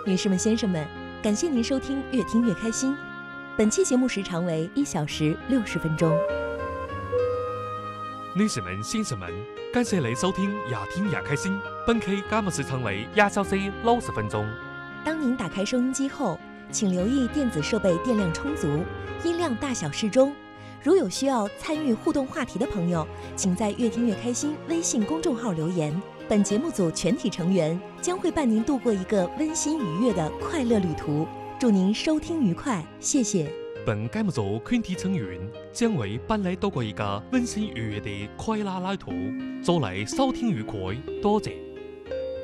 女士们、先生们，感谢您收听《越听越开心》。本期节目时长为1小时60分钟。 女士们、先生们，感谢你收听《越听越开心》。本期节目时长为1小时60分钟。 当您打开收音机后，请留意电子设备电量充足，音量大小适中。如有需要参与互动话题的朋友，请在“越听越开心”微信公众号留言。本节目组全体成员将会伴您度过一个温馨愉悦的快乐旅途。祝您收听愉快，谢谢。 本节目组全体成员将会伴你度过一个温馨愉悦的快乐旅途。祝你收听愉快，多谢。